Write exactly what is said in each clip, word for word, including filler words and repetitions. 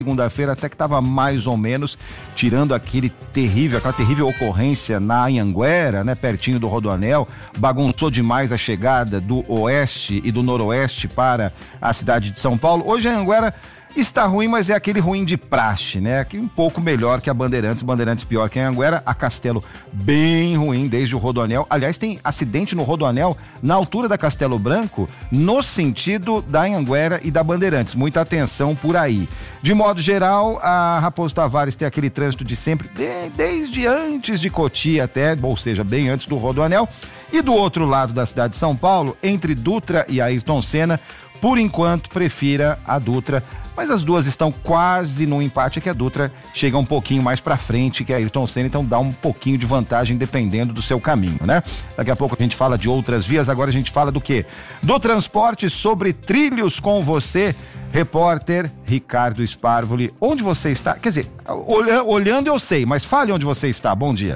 segunda-feira até que estava mais ou menos, tirando aquele terrível, aquela terrível ocorrência na Anhanguera, né, pertinho do Rodoanel, bagunçou demais a chegada do oeste e do noroeste para a cidade de São Paulo. Hoje a Anhanguera está ruim, mas é aquele ruim de praxe, né? Que um pouco melhor que a Bandeirantes, Bandeirantes pior que a Anhanguera, a Castelo bem ruim desde o Rodoanel. Aliás, tem acidente no Rodoanel na altura da Castelo Branco, no sentido da Anhanguera e da Bandeirantes. Muita atenção por aí. De modo geral, a Raposo Tavares tem aquele trânsito de sempre, de, desde antes de Cotia até, ou seja, bem antes do Rodoanel. E do outro lado da cidade de São Paulo, entre Dutra e Ayrton Senna, por enquanto, prefira a Dutra, mas as duas estão quase no empate, é que a Dutra chega um pouquinho mais pra frente que a Ayrton Senna, então dá um pouquinho de vantagem dependendo do seu caminho, né? Daqui a pouco a gente fala de outras vias, agora a gente fala do quê? Do transporte sobre trilhos com você, repórter Ricardo Sparvoli. Onde você está? Quer dizer, olha, olhando eu sei, mas fale onde você está. Bom dia.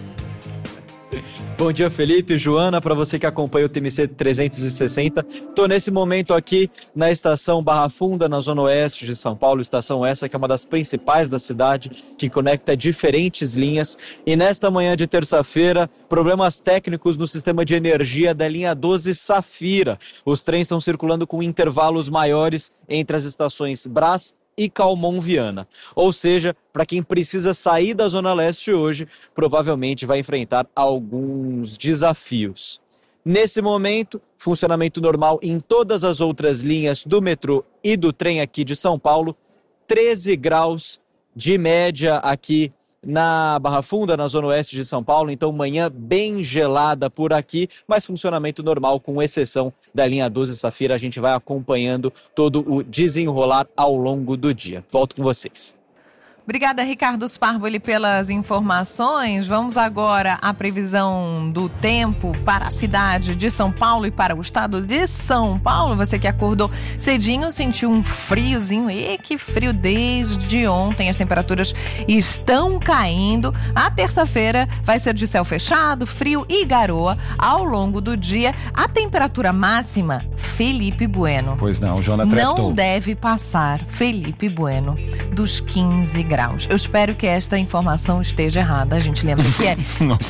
Bom dia, Felipe, Joana, para você que acompanha o T M C trezentos e sessenta. Estou nesse momento aqui na estação Barra Funda, na zona oeste de São Paulo, estação essa que é uma das principais da cidade, que conecta diferentes linhas. E nesta manhã de terça-feira, problemas técnicos no sistema de energia da linha doze Safira. Os trens estão circulando com intervalos maiores entre as estações Brás e Calmon Viana. Ou seja, para quem precisa sair da Zona Leste hoje, provavelmente vai enfrentar alguns desafios. Nesse momento, funcionamento normal em todas as outras linhas do metrô e do trem aqui de São Paulo, treze graus de média aqui na Barra Funda, na zona oeste de São Paulo, então manhã bem gelada por aqui, mas funcionamento normal, com exceção da linha doze Safira. A gente vai acompanhando todo o desenrolar ao longo do dia. Volto com vocês. Obrigada, Ricardo Sparvoli, pelas informações. Vamos agora à previsão do tempo para a cidade de São Paulo e para o estado de São Paulo. Você que acordou cedinho, sentiu um friozinho. E que frio desde ontem. As temperaturas estão caindo. A terça-feira vai ser de céu fechado, frio e garoa ao longo do dia. A temperatura máxima, Felipe Bueno. Pois não, Joana tretou. Não deve passar, Felipe Bueno, dos quinze graus. Eu espero que esta informação esteja errada. A gente lembra que é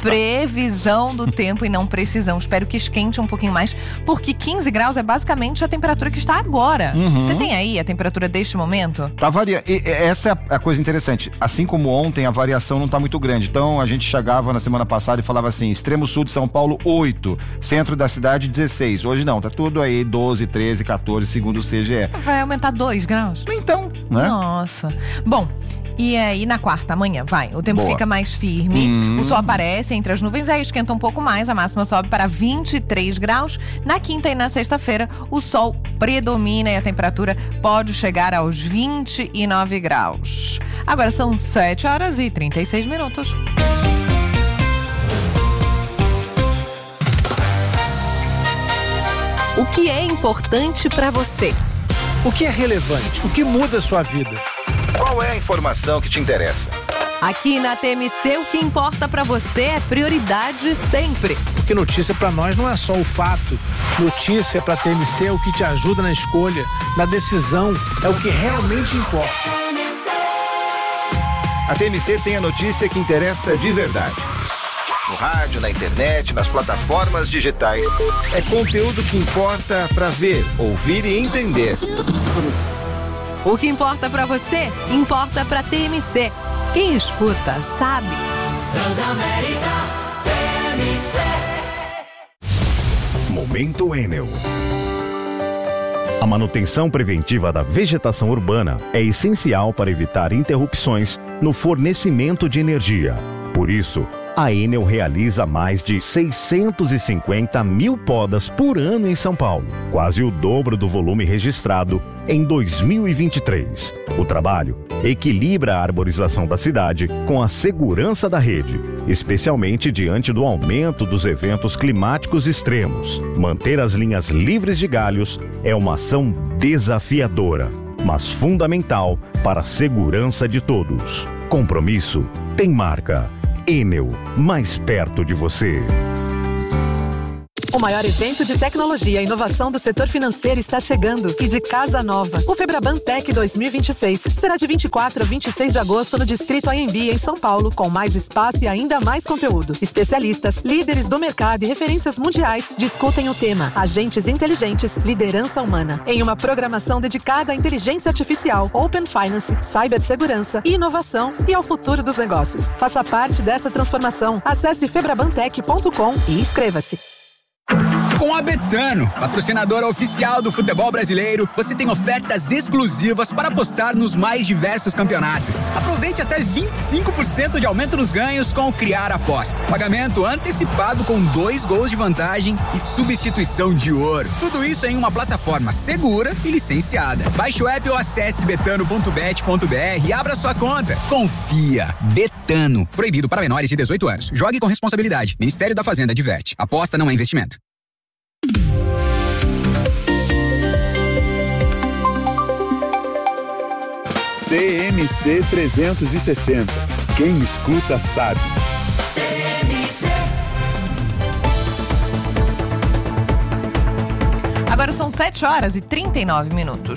previsão do tempo e não precisão. Espero que esquente um pouquinho mais, porque quinze graus é basicamente a temperatura que está agora. Uhum. Você tem aí a temperatura deste momento? Tá variando. Essa é a coisa interessante. Assim como ontem, a variação não tá muito grande. Então, a gente chegava na semana passada e falava assim, extremo sul de São Paulo, oito. Centro da cidade, dezesseis. Hoje não, tá tudo aí, doze, treze, catorze, segundo o C G E. Vai aumentar dois graus? Então, né? Nossa. Bom, e aí na quarta, amanhã, vai, o tempo Boa. fica mais firme, hum. o sol aparece entre as nuvens, aí esquenta um pouco mais, a máxima sobe para vinte e três graus. Na quinta e na sexta-feira, o sol predomina e a temperatura pode chegar aos vinte e nove graus. Agora são sete horas e trinta e seis minutos. O que é importante para você? O que é relevante? O que muda a sua vida? Qual é a informação que te interessa? Aqui na T M C, o que importa pra você é prioridade sempre. Porque notícia pra nós não é só o fato. Notícia pra T M C é o que te ajuda na escolha, na decisão, é o que realmente importa. A T M C tem a notícia que interessa de verdade. No rádio, na internet, nas plataformas digitais. É conteúdo que importa pra ver, ouvir e entender. O que importa pra você, importa pra T M C. Quem escuta, sabe. Transamérica T M C. Momento Enel. A manutenção preventiva da vegetação urbana é essencial para evitar interrupções no fornecimento de energia. Por isso, a Enel realiza mais de seiscentos e cinquenta mil podas por ano em São Paulo, quase o dobro do volume registrado em dois mil e vinte e três. O trabalho equilibra a arborização da cidade com a segurança da rede, especialmente diante do aumento dos eventos climáticos extremos. Manter as linhas livres de galhos é uma ação desafiadora, mas fundamental para a segurança de todos. Compromisso tem marca. Enel, mais perto de você. O maior evento de tecnologia e inovação do setor financeiro está chegando e de casa nova. O Febraban Tech dois mil e vinte e seis será de vinte e quatro a vinte e seis de agosto no Distrito A M B em São Paulo, com mais espaço e ainda mais conteúdo. Especialistas, líderes do mercado e referências mundiais discutem o tema Agentes Inteligentes, Liderança Humana, em uma programação dedicada à inteligência artificial, Open Finance, cibersegurança e inovação e ao futuro dos negócios. Faça parte dessa transformação. Acesse febrabantech ponto com e inscreva-se. Com a Betano, patrocinadora oficial do futebol brasileiro, você tem ofertas exclusivas para apostar nos mais diversos campeonatos. Aproveite até vinte e cinco por cento de aumento nos ganhos com o Criar Aposta. Pagamento antecipado com dois gols de vantagem e substituição de ouro. Tudo isso em uma plataforma segura e licenciada. Baixe o app ou acesse betano ponto bet ponto br e abra sua conta. Confia. Betano. Proibido para menores de dezoito anos. Jogue com responsabilidade. Ministério da Fazenda adverte. Aposta não é investimento. T M C trezentos e sessenta. Quem escuta sabe. Agora são sete horas e trinta e nove minutos.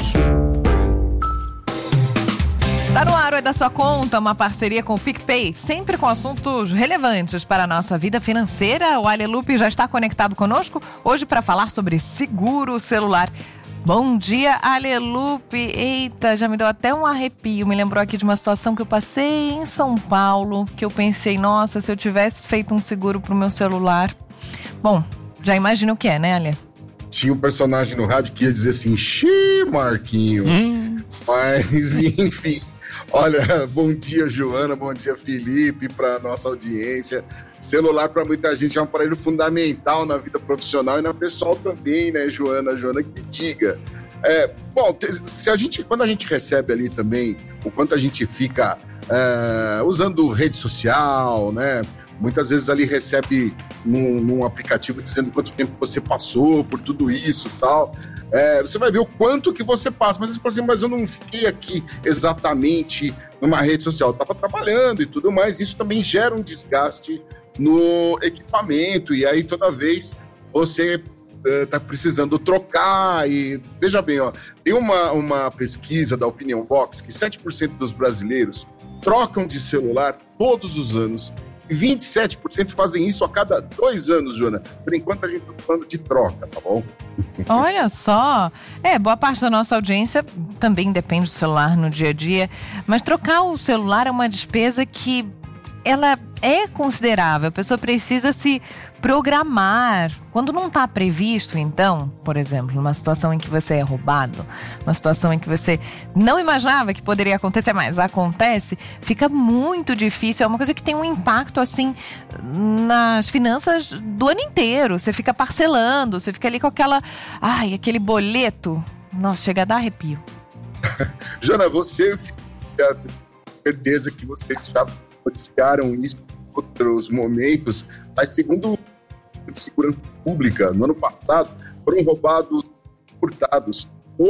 Tá no ar, é da sua conta, uma parceria com o PicPay, sempre com assuntos relevantes para a nossa vida financeira. O Alelupe já está conectado conosco, hoje para falar sobre seguro celular. Bom dia, Alelupe. Eita, já me deu até um arrepio. Me lembrou aqui de uma situação que eu passei em São Paulo, que eu pensei, nossa, se eu tivesse feito um seguro pro meu celular. Bom, já imagina o que é, né, Ale? Tinha um personagem no rádio que ia dizer assim, xiii, Marquinho. Hum. Mas, enfim... Olha, bom dia, Joana, bom dia, Felipe, para nossa audiência. Celular, para muita gente, é um aparelho fundamental na vida profissional e na pessoal também, né, Joana? Joana, que diga. É, bom, se a gente, quando a gente recebe ali também, o quanto a gente fica é, usando rede social, né? Muitas vezes ali recebe num, num aplicativo dizendo quanto tempo você passou por tudo isso e tal. É, você vai ver o quanto que você passa, mas você fala assim, mas eu não fiquei aqui exatamente numa rede social, eu estava trabalhando e tudo mais, isso também gera um desgaste no equipamento, e aí toda vez você está uh, precisando trocar, e veja bem, ó, tem uma, uma pesquisa da Opinion Box que sete por cento dos brasileiros trocam de celular todos os anos, vinte e sete por cento fazem isso a cada dois anos, Joana. Por enquanto a gente está falando de troca, tá bom? Olha só, é, boa parte da nossa audiência também depende do celular no dia a dia, mas trocar o celular é uma despesa que ela é considerável, a pessoa precisa se programar. Quando não está previsto, então, por exemplo, numa situação em que você é roubado, uma situação em que você não imaginava que poderia acontecer, mas acontece, fica muito difícil. É uma coisa que tem um impacto, assim, nas finanças do ano inteiro. Você fica parcelando, você fica ali com aquela... Ai, aquele boleto. Nossa, chega a dar arrepio. Jana, você fica certeza que vocês já noticiaram isso em outros momentos, mas segundo de Segurança Pública, no ano passado, foram roubados, furtados,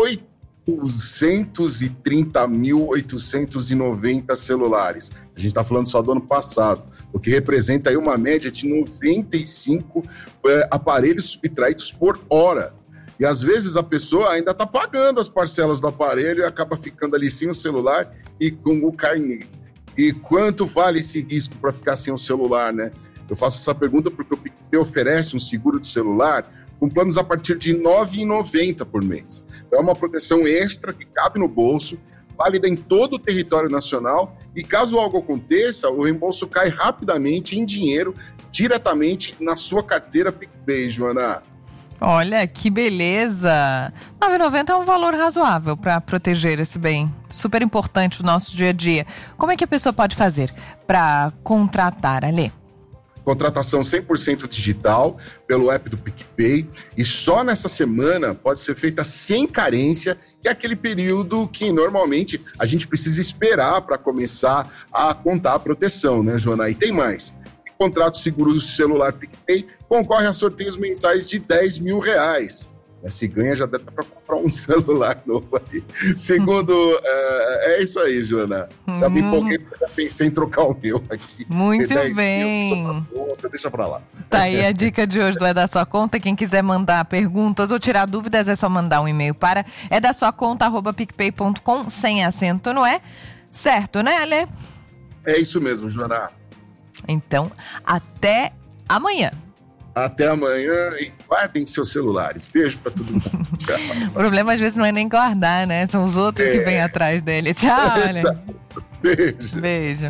oitocentos e trinta mil, oitocentos e noventa celulares. A gente está falando só do ano passado, o que representa aí uma média de noventa e cinco é, aparelhos subtraídos por hora. E às vezes a pessoa ainda está pagando as parcelas do aparelho e acaba ficando ali sem o celular e com o carnê. E quanto vale esse risco para ficar sem o celular, né? Eu faço essa pergunta porque o PicPay oferece um seguro de celular com planos a partir de nove reais e noventa centavos por mês. Então é uma proteção extra que cabe no bolso, válida em todo o território nacional, e caso algo aconteça, o reembolso cai rapidamente em dinheiro, diretamente na sua carteira PicPay, Joana. Olha, que beleza! nove reais e noventa centavos é um valor razoável para proteger esse bem super importante do nosso dia a dia. Como é que a pessoa pode fazer para contratar, Alê? Contratação cem por cento digital pelo app do PicPay, e só nessa semana pode ser feita sem carência, que é aquele período que normalmente a gente precisa esperar para começar a contar a proteção, né, Joana? E tem mais. Contrato seguro do celular PicPay concorre a sorteios mensais de dez mil reais. Se ganha, já dá para comprar um celular novo aí. Segundo, uh, é isso aí, Joana. Já me empolguei, já pensei em trocar o meu aqui. Muito bem. Mil, outra, deixa pra lá. Tá aí a dica de hoje do É da Sua Conta. Quem quiser mandar perguntas ou tirar dúvidas é só mandar um e-mail para é da sua conta arroba picpay ponto com, sem acento, não é? Certo, né, Ale? É isso mesmo, Joana. Então, até amanhã. Até amanhã e guardem seus celulares. Beijo pra todo mundo. Tchau. O problema às vezes não é nem guardar, né? São os outros é. que vêm atrás dele. Tchau, Ale. Beijo. Beijo.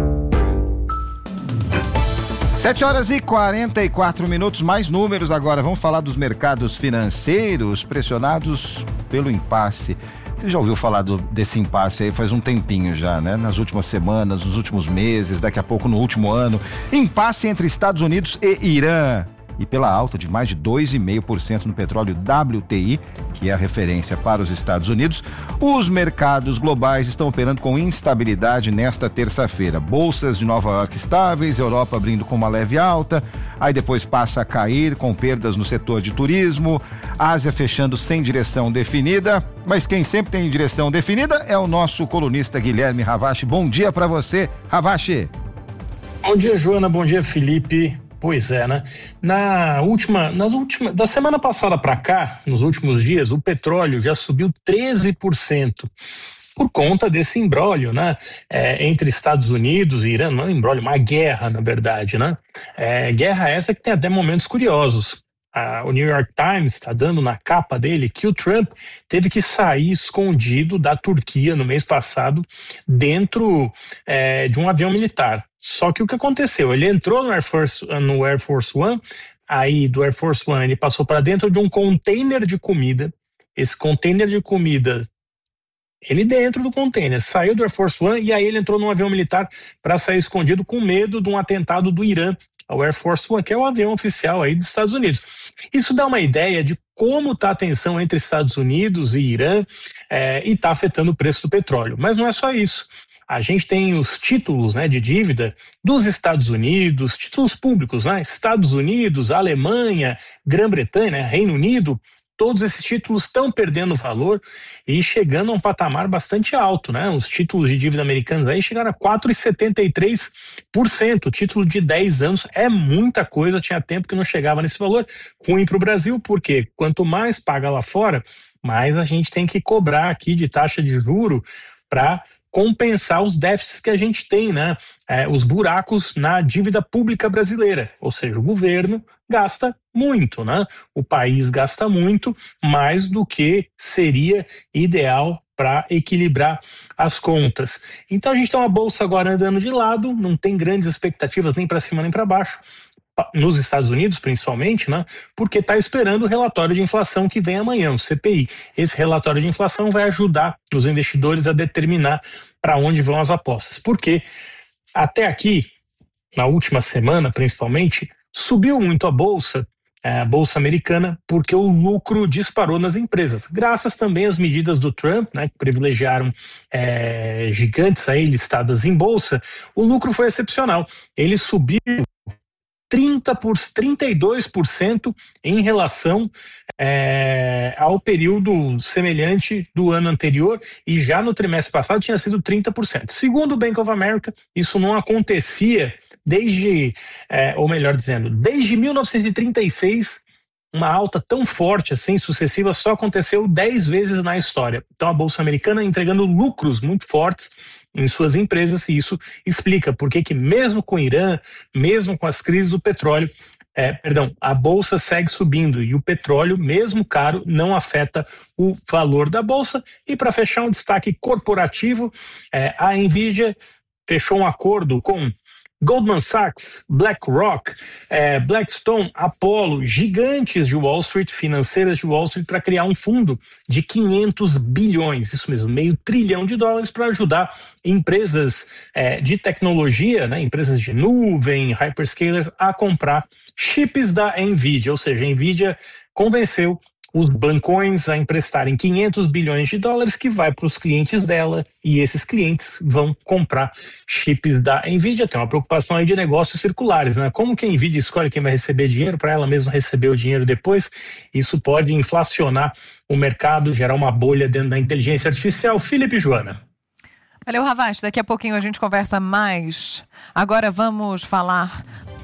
sete horas e quarenta e quatro minutos, mais números agora. Vamos falar dos mercados financeiros pressionados pelo impasse. Você já ouviu falar do, desse impasse aí faz um tempinho já, né? Nas últimas semanas, nos últimos meses, daqui a pouco no último ano. Impasse entre Estados Unidos e Irã. E pela alta de mais de dois vírgula cinco por cento no petróleo W T I, que é a referência para os Estados Unidos, os mercados globais estão operando com instabilidade nesta terça-feira. Bolsas de Nova York estáveis, Europa abrindo com uma leve alta, aí depois passa a cair com perdas no setor de turismo, Ásia fechando sem direção definida, mas quem sempre tem direção definida é o nosso colunista Guilherme Ravache. Bom dia para você, Ravache. Bom dia, Joana, bom dia, Felipe. Pois é, né? Na última, nas últimas, da semana passada para cá, nos últimos dias, o petróleo já subiu treze por cento por conta desse imbróglio, né? É, entre Estados Unidos e Irã, não imbróglio, uma guerra, na verdade, né? É, guerra essa que tem até momentos curiosos. Ah, o New York Times está dando na capa dele que o Trump teve que sair escondido da Turquia no mês passado dentro é, de um avião militar. Só que o que aconteceu? Ele entrou no Air Force, no Air Force One, aí do Air Force One ele passou para dentro de um container de comida. Esse container de comida, ele dentro do container, saiu do Air Force One e aí ele entrou num avião militar para sair escondido com medo de um atentado do Irã ao Air Force One, que é o avião oficial aí dos Estados Unidos. Isso dá uma ideia de como está a tensão entre Estados Unidos e Irã é, e está afetando o preço do petróleo. Mas não é só isso. A gente tem os títulos, né, de dívida dos Estados Unidos, títulos públicos, né? Estados Unidos, Alemanha, Grã-Bretanha, né, Reino Unido, todos esses títulos estão perdendo valor e chegando a um patamar bastante alto, né? Os títulos de dívida americanos aí chegaram a quatro vírgula setenta e três por cento. O título de dez anos é muita coisa, tinha tempo que não chegava nesse valor. Ruim para o Brasil, porque quanto mais paga lá fora, mais a gente tem que cobrar aqui de taxa de juro para compensar os déficits que a gente tem, né? É, os buracos na dívida pública brasileira, ou seja, o governo gasta muito, né? O país gasta muito, mais do que seria ideal para equilibrar as contas. Então a gente tem uma bolsa agora andando de lado, não tem grandes expectativas nem para cima nem para baixo, nos Estados Unidos principalmente, né? Porque está esperando o relatório de inflação que vem amanhã, o C P I. Esse relatório de inflação vai ajudar os investidores a determinar para onde vão as apostas. Porque até aqui, na última semana principalmente, subiu muito a bolsa, a bolsa americana, porque o lucro disparou nas empresas, graças também às medidas do Trump, né, que privilegiaram é, gigantes aí listadas em bolsa. O lucro foi excepcional, ele subiu trinta por, trinta e dois por cento em relação é, ao período semelhante do ano anterior, e já no trimestre passado tinha sido trinta por cento. Segundo o Bank of America, isso não acontecia desde, é, ou melhor dizendo, desde mil novecentos e trinta e seis, uma alta tão forte assim, sucessiva, só aconteceu dez vezes na história. Então a Bolsa Americana entregando lucros muito fortes em suas empresas, e isso explica por que que mesmo com o Irã, mesmo com as crises do petróleo, é, perdão, a Bolsa segue subindo e o petróleo, mesmo caro, não afeta o valor da Bolsa. E para fechar, um destaque corporativo, é, a Nvidia fechou um acordo com Goldman Sachs, BlackRock, eh, Blackstone, Apollo, gigantes de Wall Street, financeiras de Wall Street, para criar um fundo de quinhentos bilhões, isso mesmo, meio trilhão de dólares, para ajudar empresas eh, de tecnologia, né, empresas de nuvem, hyperscalers, a comprar chips da Nvidia. Ou seja, a Nvidia convenceu os bancões a emprestarem quinhentos bilhões de dólares, que vai para os clientes dela, e esses clientes vão comprar chips da Nvidia. Tem uma preocupação aí de negócios circulares, né? Como que a Nvidia escolhe quem vai receber dinheiro para ela mesma receber o dinheiro depois? Isso pode inflacionar o mercado, gerar uma bolha dentro da inteligência artificial. Felipe e Joana. Valeu, Ravache. Daqui a pouquinho a gente conversa mais. Agora vamos falar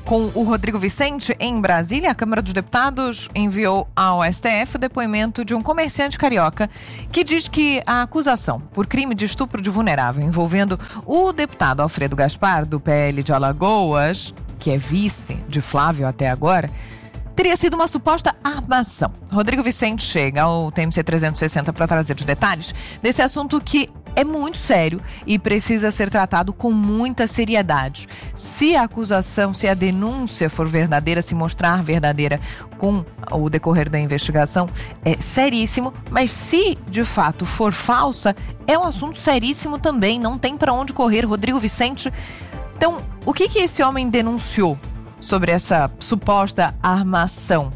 com o Rodrigo Vicente, em Brasília, a Câmara dos Deputados enviou ao S T F o depoimento de um comerciante carioca que diz que a acusação por crime de estupro de vulnerável envolvendo o deputado Alfredo Gaspar, do P L de Alagoas, que é vice de Flávio até agora, teria sido uma suposta armação. Rodrigo Vicente chega ao T M C trezentos e sessenta para trazer os detalhes desse assunto que é muito sério e precisa ser tratado com muita seriedade. Se a acusação, se a denúncia for verdadeira, se mostrar verdadeira com o decorrer da investigação, é seríssimo, mas se de fato for falsa, é um assunto seríssimo também, não tem para onde correr. Rodrigo Vicente, então, o que que esse homem denunciou sobre essa suposta armação?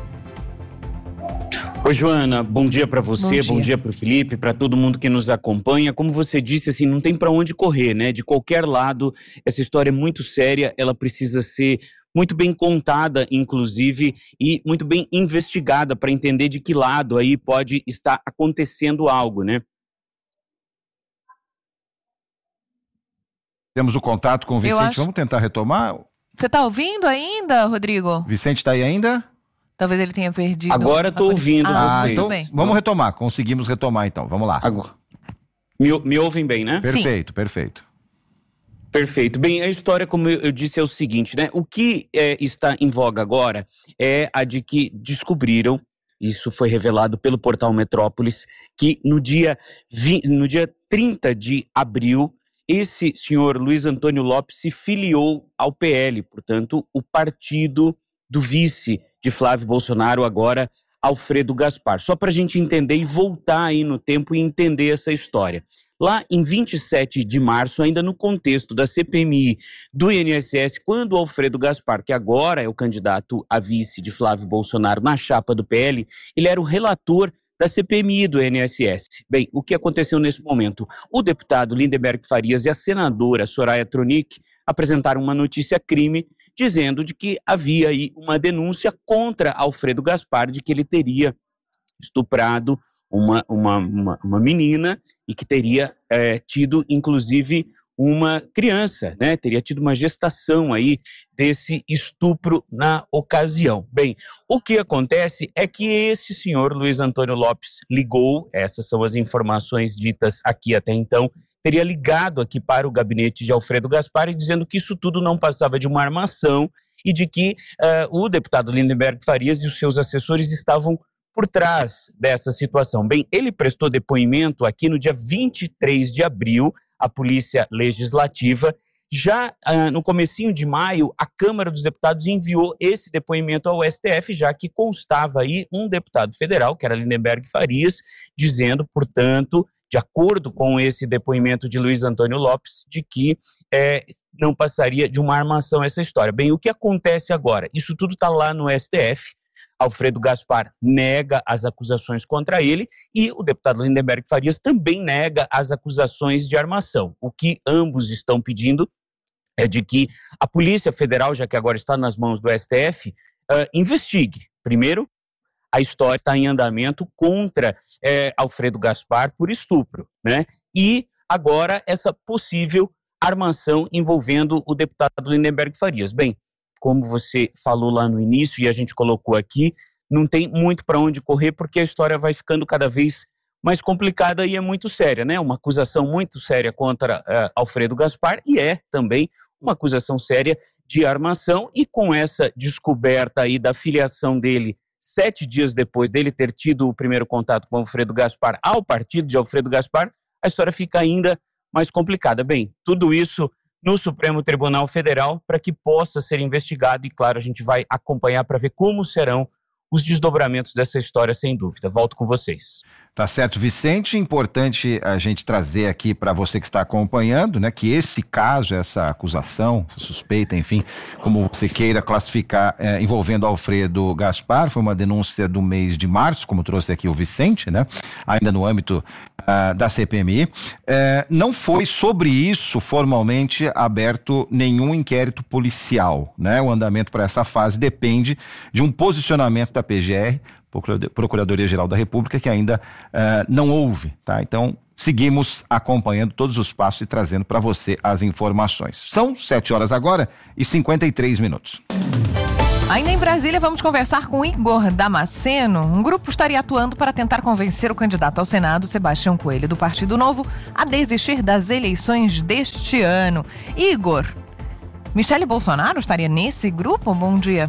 Oi, Joana, bom dia para você, bom dia, dia para o Felipe, para todo mundo que nos acompanha. Como você disse, assim, não tem para onde correr, né? De qualquer lado, essa história é muito séria, ela precisa ser muito bem contada, inclusive, e muito bem investigada para entender de que lado aí pode estar acontecendo algo, né? Temos o contato com o Vicente, acho... vamos tentar retomar? Você está ouvindo ainda, Rodrigo? Vicente está aí ainda? Talvez ele tenha perdido. Agora estou ouvindo ah, vocês. Então, bem. Vamos retomar, conseguimos retomar então, vamos lá. Agora. Me, me ouvem bem, né? Perfeito, Sim. perfeito. Perfeito. Bem, a história, como eu disse, é o seguinte, né? O que é, está em voga agora é a de que descobriram, isso foi revelado pelo portal Metrópolis, que no dia, vinte, no dia trinta de abril, esse senhor Luiz Antônio Lopes se filiou ao P L, portanto, o partido do vice de Flávio Bolsonaro, agora Alfredo Gaspar. Só para a gente entender e voltar aí no tempo e entender essa história. Lá em vinte e sete de março, ainda no contexto da C P M I do I N S S, quando o Alfredo Gaspar, que agora é o candidato a vice de Flávio Bolsonaro na chapa do P L, ele era o relator da C P M I do I N S S. Bem, o que aconteceu nesse momento? O deputado Lindenberg Farias e a senadora Soraya Tronic apresentaram uma notícia-crime dizendo de que havia aí uma denúncia contra Alfredo Gaspar de que ele teria estuprado uma, uma, uma, uma menina e que teria é, tido, inclusive, uma criança, né? Teria tido uma gestação aí desse estupro na ocasião. Bem, o que acontece é que esse senhor Luiz Antônio Lopes ligou, essas são as informações ditas aqui até então, teria ligado aqui para o gabinete de Alfredo Gaspar e dizendo que isso tudo não passava de uma armação e de que uh, o deputado Lindenberg Farias e os seus assessores estavam por trás dessa situação. Bem, ele prestou depoimento aqui no dia vinte e três de abril, à Polícia Legislativa. Já uh, no comecinho de maio, a Câmara dos Deputados enviou esse depoimento ao S T F, já que constava aí um deputado federal, que era Lindenberg Farias, dizendo, portanto, de acordo com esse depoimento de Luiz Antônio Lopes, de que é, não passaria de uma armação essa história. Bem, o que acontece agora? Isso tudo está lá no S T F. Alfredo Gaspar nega as acusações contra ele e o deputado Lindenberg Farias também nega as acusações de armação. O que ambos estão pedindo é de que a Polícia Federal, já que agora está nas mãos do S T F, uh, investigue. Primeiro, a história está em andamento contra é, Alfredo Gaspar por estupro, né? E agora essa possível armação envolvendo o deputado Lindenberg Farias. Bem, como você falou lá no início e a gente colocou aqui, não tem muito para onde correr porque a história vai ficando cada vez mais complicada e é muito séria, né? Uma acusação muito séria contra uh, Alfredo Gaspar e é também uma acusação séria de armação e com essa descoberta aí da filiação dele sete dias depois dele ter tido o primeiro contato com Alfredo Gaspar ao partido de Alfredo Gaspar, a história fica ainda mais complicada. Bem, tudo isso no Supremo Tribunal Federal para que possa ser investigado e, claro, a gente vai acompanhar para ver como serão os desdobramentos dessa história, sem dúvida. Volto com vocês. Tá certo, Vicente. Importante a gente trazer aqui para você que está acompanhando, né, que esse caso, essa acusação, essa suspeita, enfim, como você queira classificar, é, envolvendo Alfredo Gaspar, foi uma denúncia do mês de março, como trouxe aqui o Vicente, né, ainda no âmbito uh, da C P M I. É, não foi sobre isso formalmente aberto nenhum inquérito policial, né? O andamento para essa fase depende de um posicionamento da P G R, Procuradoria-Geral da República, que ainda uh, não houve, tá? Então, seguimos acompanhando todos os passos e trazendo para você as informações. São sete horas agora e cinquenta e três minutos. Ainda em Brasília, vamos conversar com Igor Damasceno. Um grupo estaria atuando para tentar convencer o candidato ao Senado, Sebastião Coelho, do Partido Novo, a desistir das eleições deste ano. Igor, Michele Bolsonaro estaria nesse grupo? Bom dia.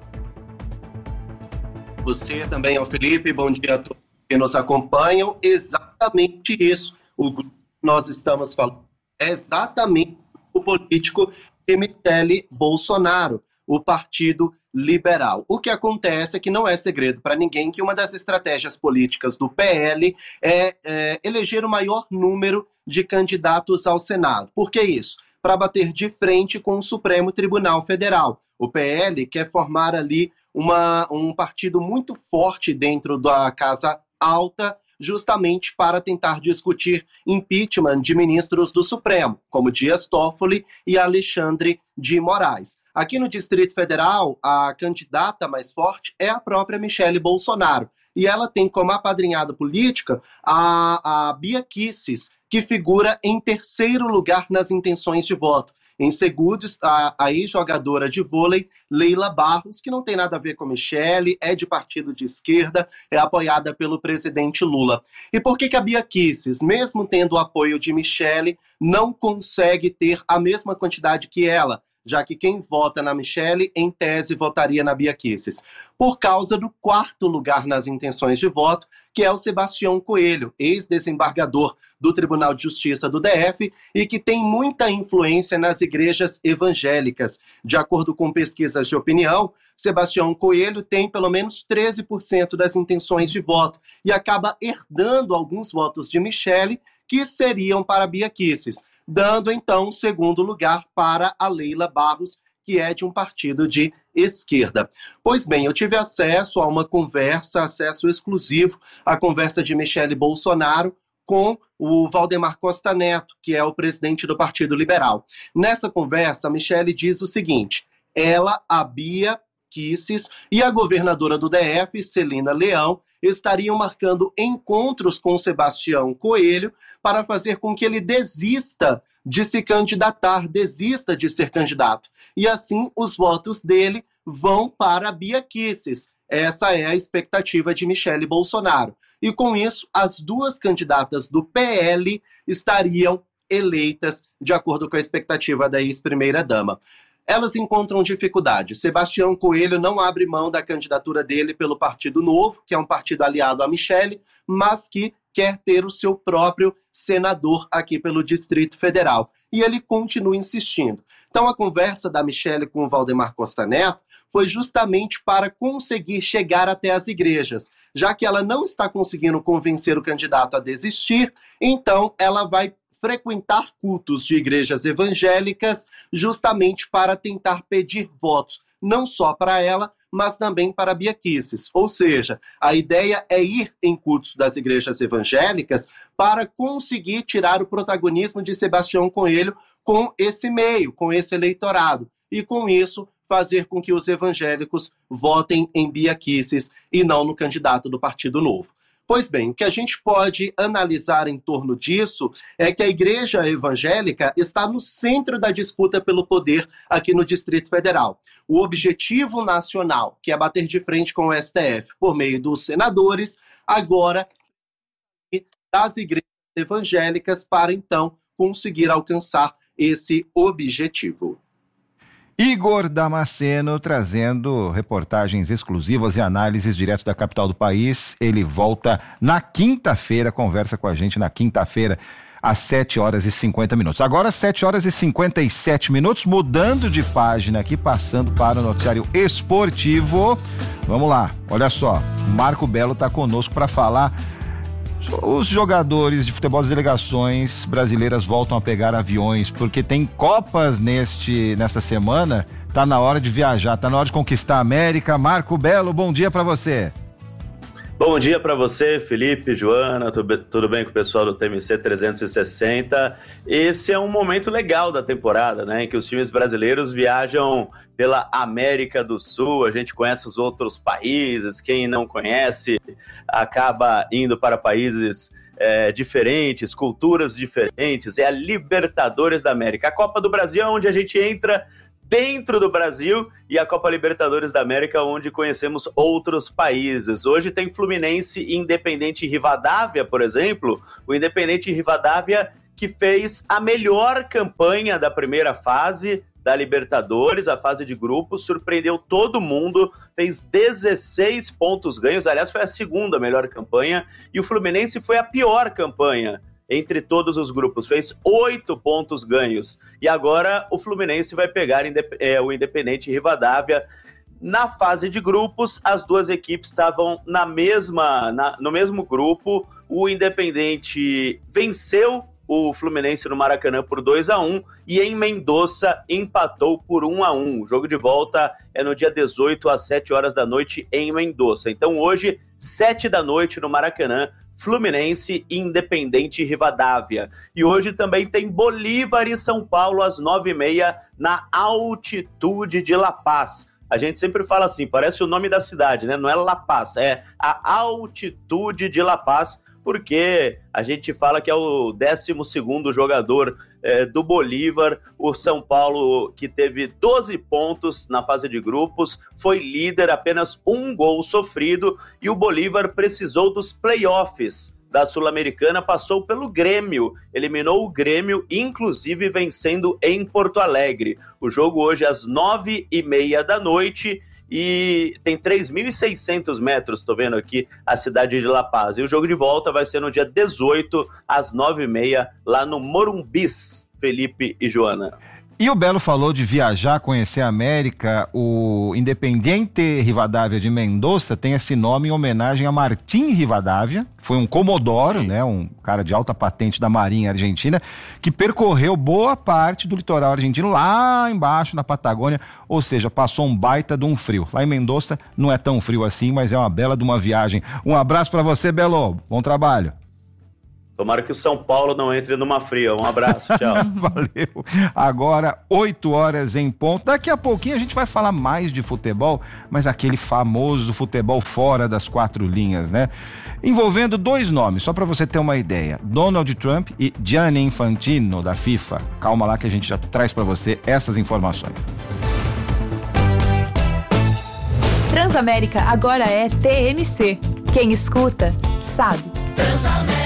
Você também, ao Felipe, bom dia a todos que nos acompanham. Exatamente isso. O grupo que nós estamos falando é exatamente o político de Michele Bolsonaro, o Partido Liberal. O que acontece é que não é segredo para ninguém que uma das estratégias políticas do P L é, é eleger o maior número de candidatos ao Senado. Por que isso? Para bater de frente com o Supremo Tribunal Federal. O P L quer formar ali uma, um partido muito forte dentro da Casa Alta, justamente para tentar discutir impeachment de ministros do Supremo, como Dias Toffoli e Alexandre de Moraes. Aqui no Distrito Federal, a candidata mais forte é a própria Michele Bolsonaro. E ela tem como apadrinhada política a, a Bia Kicis, que figura em terceiro lugar nas intenções de voto. Em segundo, a, a ex-jogadora de vôlei, Leila Barros, que não tem nada a ver com Michele, é de partido de esquerda, é apoiada pelo presidente Lula. E por que que a Bia Kicis, mesmo tendo o apoio de Michele, não consegue ter a mesma quantidade que ela? Já que quem vota na Michele, em tese, votaria na Bia Kicis. Por causa do quarto lugar nas intenções de voto, que é o Sebastião Coelho, ex-desembargador do Tribunal de Justiça do D F e que tem muita influência nas igrejas evangélicas. De acordo com pesquisas de opinião, Sebastião Coelho tem pelo menos treze por cento das intenções de voto e acaba herdando alguns votos de Michele que seriam para Bia Kicis, dando então o segundo lugar para a Leila Barros, que é de um partido de esquerda. Pois bem, eu tive acesso a uma conversa, acesso exclusivo à conversa de Michele Bolsonaro com o Valdemar Costa Neto, que é o presidente do Partido Liberal. Nessa conversa, a Michele diz o seguinte: ela, a Bia Kicis e a governadora do D F, Celina Leão, estariam marcando encontros com Sebastião Coelho para fazer com que ele desista de se candidatar, desista de ser candidato. E assim, os votos dele vão para a Bia Kicis. Essa é a expectativa de Michele Bolsonaro. E com isso, as duas candidatas do P L estariam eleitas de acordo com a expectativa da ex-primeira-dama. Elas encontram dificuldade. Sebastião Coelho não abre mão da candidatura dele pelo Partido Novo, que é um partido aliado à Michele, mas que quer ter o seu próprio senador aqui pelo Distrito Federal. E ele continua insistindo. Então, a conversa da Michele com o Valdemar Costa Neto foi justamente para conseguir chegar até as igrejas. Já que ela não está conseguindo convencer o candidato a desistir, então ela vai frequentar cultos de igrejas evangélicas justamente para tentar pedir votos, não só para ela, mas também para Bia Kicis. Ou seja, a ideia é ir em cultos das igrejas evangélicas para conseguir tirar o protagonismo de Sebastião Coelho com esse meio, com esse eleitorado. E com isso, fazer com que os evangélicos votem em Bia Kicis e não no candidato do Partido Novo. Pois bem, o que a gente pode analisar em torno disso é que a igreja evangélica está no centro da disputa pelo poder aqui no Distrito Federal. O objetivo nacional, que é bater de frente com o S T F por meio dos senadores, agora das igrejas evangélicas para então conseguir alcançar esse objetivo. Igor Damasceno trazendo reportagens exclusivas e análises direto da capital do país. Ele volta na quinta-feira, conversa com a gente na quinta-feira, às sete horas e cinquenta minutos. Agora, sete horas e cinquenta e sete minutos, mudando de página aqui, passando para o noticiário esportivo. Vamos lá, olha só, o Marco Belo está conosco para falar. Os jogadores de futebol das delegações brasileiras voltam a pegar aviões, porque tem Copas neste, nesta semana, tá na hora de viajar, tá na hora de conquistar a América. Marco Belo, bom dia para você. Bom dia para você, Felipe, Joana, tudo, tudo bem com o pessoal do T M C trezentos e sessenta? Esse é um momento legal da temporada, né, em que os times brasileiros viajam pela América do Sul, a gente conhece os outros países, quem não conhece acaba indo para países é, diferentes, culturas diferentes, é a Libertadores da América. A Copa do Brasil é onde a gente entra dentro do Brasil e a Copa Libertadores da América onde conhecemos outros países. Hoje tem Fluminense e Independente Rivadavia, por exemplo, o Independente Rivadavia que fez a melhor campanha da primeira fase da Libertadores, a fase de grupos, surpreendeu todo mundo, fez dezesseis pontos ganhos, aliás foi a segunda melhor campanha, e o Fluminense foi a pior campanha entre todos os grupos, fez oito pontos ganhos, e agora o Fluminense vai pegar é, o Independente Rivadavia. Na fase de grupos, as duas equipes estavam na mesma, na, no mesmo grupo, o Independente venceu o Fluminense no Maracanã por dois a um e em Mendoza empatou por um a um. O jogo de volta é no dia dezoito às sete horas da noite em Mendoza. Então hoje, sete da noite no Maracanã, Fluminense e Independente Rivadavia. E hoje também tem Bolívar e São Paulo às nove e meia na altitude de La Paz. A gente sempre fala assim, parece o nome da cidade, né? Não é La Paz, é a altitude de La Paz, porque a gente fala que é o décimo segundo jogador é, do Bolívar, o São Paulo, que teve doze pontos na fase de grupos, foi líder, apenas um gol sofrido, e o Bolívar precisou dos playoffs da Sul-Americana, passou pelo Grêmio, eliminou o Grêmio, inclusive vencendo em Porto Alegre. O jogo hoje às nove e meia da noite, e tem três mil e seiscentos metros, tô vendo aqui, a cidade de La Paz. E o jogo de volta vai ser no dia dezoito, às nove e meia, lá no Morumbis, Felipe e Joana. E o Belo falou de viajar, conhecer a América. O Independiente Rivadavia de Mendoza tem esse nome em homenagem a Martim Rivadavia. Foi um comodoro, né, um cara de alta patente da Marinha Argentina, que percorreu boa parte do litoral argentino lá embaixo na Patagônia, ou seja, passou um baita de um frio. Lá em Mendoza não é tão frio assim, mas é uma bela de uma viagem. Um abraço pra você, Belo. Bom trabalho. Tomara que o São Paulo não entre numa fria. Um abraço, tchau. Valeu. Agora, oito horas em ponto. Daqui a pouquinho a gente vai falar mais de futebol, mas aquele famoso futebol fora das quatro linhas, né? Envolvendo dois nomes, só para você ter uma ideia. Donald Trump e Gianni Infantino, da FIFA. Calma lá que a gente já traz para você essas informações. Transamérica agora é T M C. Quem escuta, sabe. Transamérica.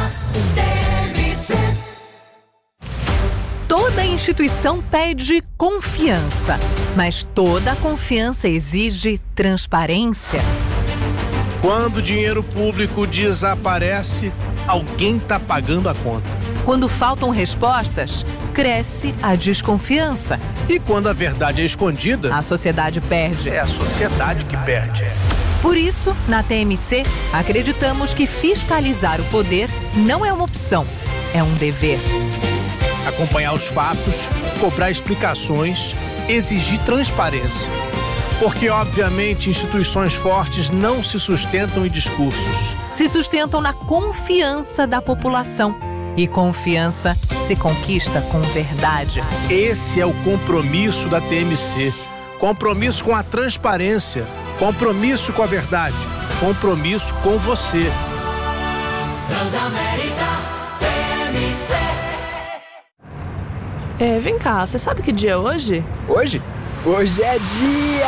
Toda instituição pede confiança, mas toda confiança exige transparência. Quando o dinheiro público desaparece, alguém está pagando a conta. Quando faltam respostas, cresce a desconfiança. E quando a verdade é escondida, a sociedade perde. É a sociedade que perde. Por isso, na T M C, acreditamos que fiscalizar o poder não é uma opção, é um dever. Acompanhar os fatos, cobrar explicações, exigir transparência. Porque, obviamente, instituições fortes não se sustentam em discursos. Se sustentam na confiança da população. E confiança se conquista com verdade. Esse é o compromisso da T M C. Compromisso com a transparência. Compromisso com a verdade. Compromisso com você. Transamérica T M C. É, vem cá, você sabe que dia é hoje? Hoje? Hoje é dia